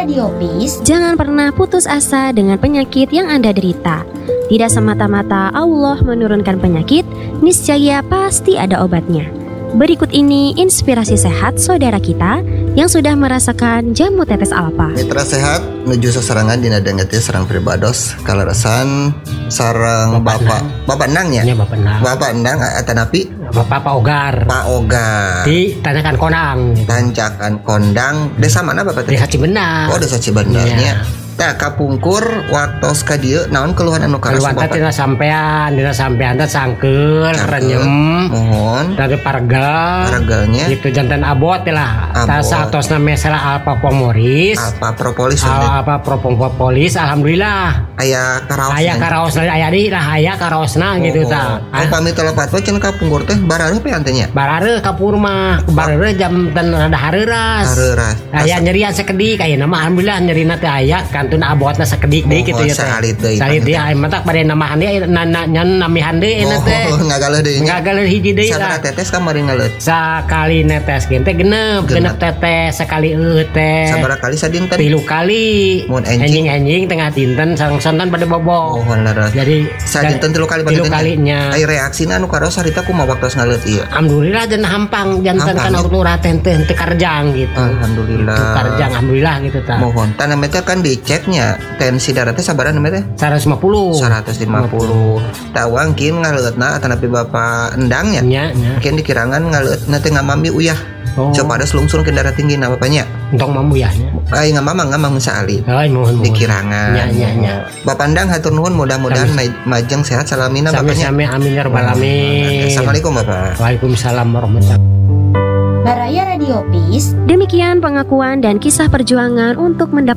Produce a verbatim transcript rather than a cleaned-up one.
Radio Peace. Jangan pernah putus asa dengan penyakit yang Anda derita. Tidak semata-mata Allah menurunkan penyakit, niscaya pasti ada obatnya. Berikut ini inspirasi sehat saudara kita yang sudah merasakan jamu tetes alpa. Mitra sehat menuju seserangan dina dengeti serang pribados kaleresan sarang bapak bapak endangnya. Ini bapak endang. Bapak endang atanapi Bapak Pak Ogar. Pak Ogar. Di Tanjakan Konang. Tanjakan Kondang. Desa mana Bapak teh? Desa Cibenang. Oh, desa Cibenangnya. Iya. Tah kapungkur waktos ka dieu naon keluhan anu karas Keluhan Bapak? teh tina sampean, tina sampean teh sangkeul, Cangkeul. renyem, Mohon. dari parga. Paragalnya Gitu jantan abot teh lah. Abot. Tasa atosna mesela alpa pomoris. apa propolis Al- Apa propolis alhamdulillah. aya karaos. Aya karaosna aya di lah aya karaosna gitu tah. Oh, pamit telepat we cenah kapungkur teh barareuh pe antenya. Barare kapur mah, barare jam ten rada hareuras. Hareuras. Aya nyerian sakedik aya nama alhamdulillah nyerina teh aya kantun abotna sakedik deui gitu ya teh. Salit deui. Salit deui aya matak bade namahan deui na na nyan namihan deui na teh. Oh, ngagaleun deui nya. Ngagaleun hiji deui Sabaraha lah. tetes kamari ngaleut? Sakali netes gen teh genep, genep tetes sekali eueuh teh. Sabaraha kali sadinten? Tilu kali. Mun enjing. Enjing-enjing tengah dinten sareng-sareng pada bobo. Oh, leres. Jadi Sadinten tilu kali tilu kalinya. Ai reaksina anu karos harita kumaha waktos ngaleut ieu? Alhamdulillah dan hampang jantan Hampang, kan ya? urut teh teh teu karjang gitu. Alhamdulillah. Teu karjang alhamdulillah gitu tah. Mohon tanah meter kan diceknya tensi darah teh sabaraha namanya teh? seratus lima puluh. seratus lima puluh. Tawang kin ngaleutna atanapi bapak endangnya. Nya nya. Mungkin dikirangan ngaleutna teh ngamami uyah. Oh. Coba ada selungsung ke darah tinggi na bapaknya. Untung mamu ya nya. Ai ngamama ngamang saali. Ai mohon mohon. Dikirangan. Nya nya nya. Bapak endang hatur nuhun mudah-mudahan ma- majeng sehat salamina bapaknya. Sami-sami amin ya rabbal alamin. Assalamualaikum Bapak. Waalaikumsalam warahmatullahi. Baraya Radio Peace. Demikian pengakuan dan kisah perjuangan untuk mendapatkan